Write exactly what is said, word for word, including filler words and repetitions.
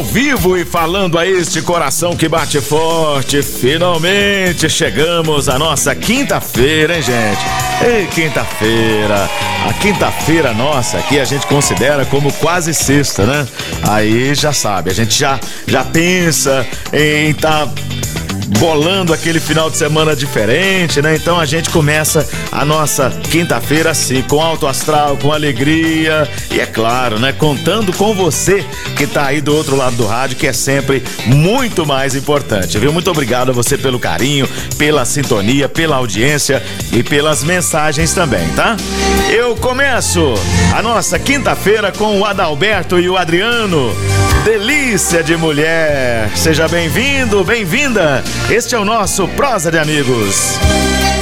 ao vivo e falando a este coração que bate forte. Finalmente chegamos à nossa quinta-feira, hein, gente? Ei, quinta-feira. A quinta-feira nossa aqui a gente considera como quase sexta, né? Aí já sabe, a gente já, já pensa em estar tá bolando aquele final de semana diferente, né? Então a gente começa a nossa quinta-feira assim, com alto astral, com alegria e é claro, né? Contando com você que tá aí do outro lado do rádio, que é sempre muito mais importante, viu? Muito obrigado a você pelo carinho, pela sintonia, pela audiência e pelas mensagens também, tá? Eu começo a nossa quinta-feira com o Adalberto e o Adriano. Delícia de mulher. Seja bem-vindo, bem-vinda. Este é o nosso Prosa de Amigos.